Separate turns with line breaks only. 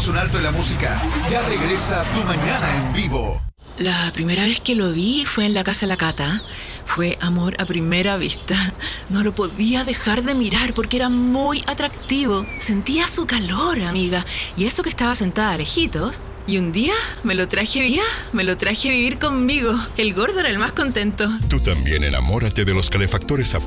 un alto en la música. Ya regresa Tu Mañana en Vivo.
La primera vez que lo vi fue en la casa de la Cata. Fue amor a primera vista. No lo podía dejar de mirar porque era muy atractivo. Sentía su calor, amiga. Y eso que estaba sentada lejitos. Y un día me lo traje a vivir conmigo. El gordo era el más contento.
Tú también enamórate de los calefactores a